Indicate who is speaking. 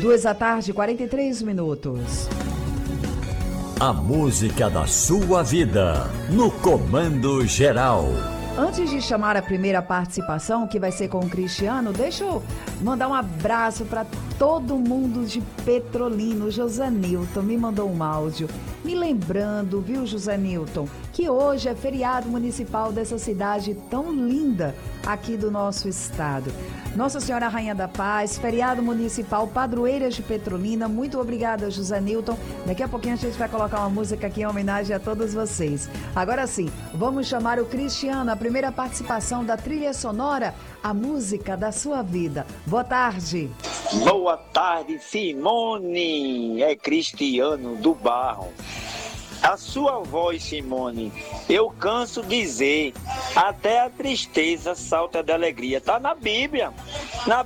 Speaker 1: 2h, 43 minutos.
Speaker 2: A música da sua vida, no Comando Geral.
Speaker 1: Antes de chamar a primeira participação, que vai ser com o Cristiano, deixa eu mandar um abraço para todo mundo de Petrolina. O Josanilton me mandou um áudio, me lembrando, viu, Josanilton, que hoje é feriado municipal dessa cidade tão linda aqui do nosso estado. Nossa Senhora Rainha da Paz, feriado municipal, Padroeiras de Petrolina. Muito obrigada, Josanilton. Daqui a pouquinho a gente vai colocar uma música aqui em homenagem a todos vocês. Agora sim, vamos chamar o Cristiano, a primeira participação da trilha sonora, a música da sua vida. Boa tarde.
Speaker 3: Boa tarde, Simone. É Cristiano do Barro. A sua voz, Simone, eu canso dizer, até a tristeza salta de alegria. Tá na Bíblia.